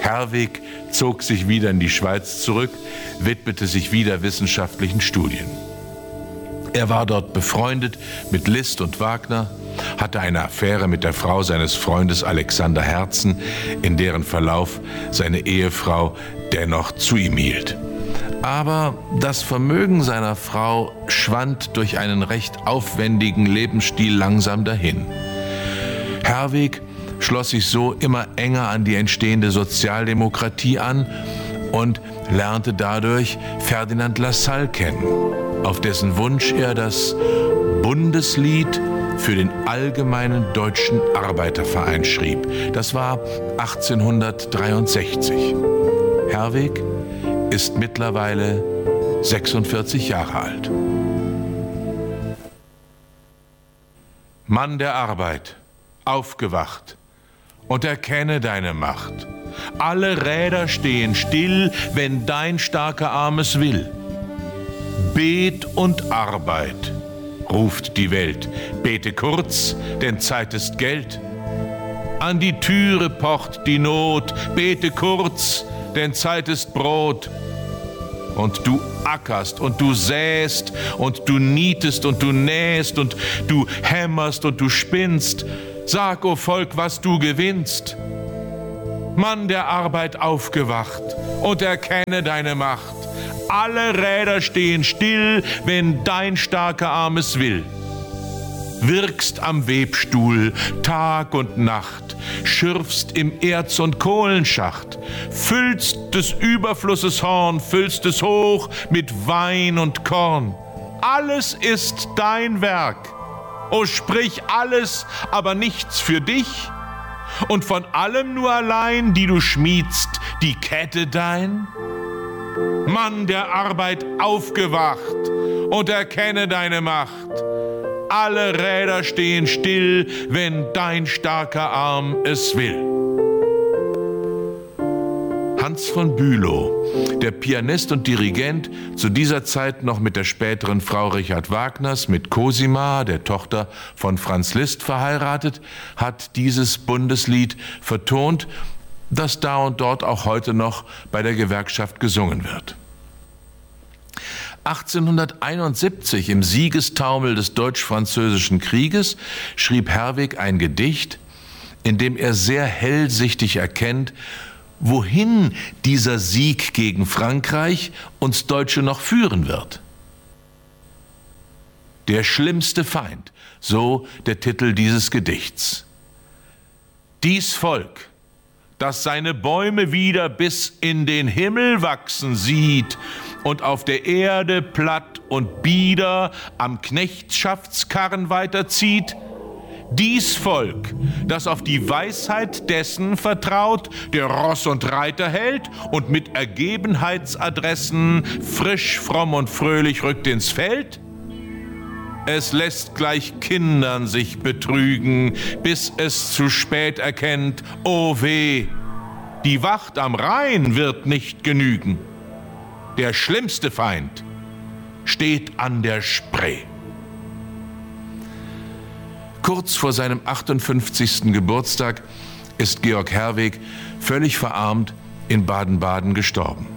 Herwegh zog sich wieder in die Schweiz zurück, widmete sich wieder wissenschaftlichen Studien. Er war dort befreundet mit Liszt und Wagner, hatte eine Affäre mit der Frau seines Freundes Alexander Herzen, in deren Verlauf seine Ehefrau dennoch zu ihm hielt. Aber das Vermögen seiner Frau schwand durch einen recht aufwendigen Lebensstil langsam dahin. Herwegh schloss sich so immer enger an die entstehende Sozialdemokratie an und lernte dadurch Ferdinand Lassalle kennen, auf dessen Wunsch er das Bundeslied für den Allgemeinen Deutschen Arbeiterverein schrieb. Das war 1863. Herwegh ist mittlerweile 46 Jahre alt. Mann der Arbeit, aufgewacht und erkenne deine Macht. Alle Räder stehen still, wenn dein starker Arm es will. Bet und Arbeit, ruft die Welt. Bete kurz, denn Zeit ist Geld. An die Türe pocht die Not. Bete kurz, denn Zeit ist Brot. Und du ackerst und du säst und du nietest und du nähst und du hämmerst und du spinnst. Sag, o Volk, was du gewinnst. Mann der Arbeit, aufgewacht und erkenne deine Macht. Alle Räder stehen still, wenn dein starker Arm es will. Wirkst am Webstuhl Tag und Nacht, schürfst im Erz- und Kohlenschacht, füllst des Überflusses Horn, füllst es hoch mit Wein und Korn. Alles ist dein Werk. O sprich alles, aber nichts für dich. Und von allem nur allein, die du schmiedst, die Kette dein? Mann der Arbeit, aufgewacht und erkenne deine Macht. Alle Räder stehen still, wenn dein starker Arm es will. Hans von Bülow, der Pianist und Dirigent, zu dieser Zeit noch mit der späteren Frau Richard Wagners, mit Cosima, der Tochter von Franz Liszt, verheiratet, hat dieses Bundeslied vertont, das da und dort auch heute noch bei der Gewerkschaft gesungen wird. 1871, im Siegestaumel des Deutsch-Französischen Krieges, schrieb Herwegh ein Gedicht, in dem er sehr hellsichtig erkennt, wohin dieser Sieg gegen Frankreich uns Deutsche noch führen wird. Der schlimmste Feind, so der Titel dieses Gedichts. Dies Volk, das seine Bäume wieder bis in den Himmel wachsen sieht und auf der Erde platt und bieder am Knechtschaftskarren weiterzieht, dies Volk, das auf die Weisheit dessen vertraut, der Ross und Reiter hält und mit Ergebenheitsadressen frisch, fromm und fröhlich rückt ins Feld, es lässt gleich Kindern sich betrügen, bis es zu spät erkennt, oh weh, die Wacht am Rhein wird nicht genügen. Der schlimmste Feind steht an der Spree. Kurz vor seinem 58. Geburtstag ist Georg Herwegh völlig verarmt in Baden-Baden gestorben.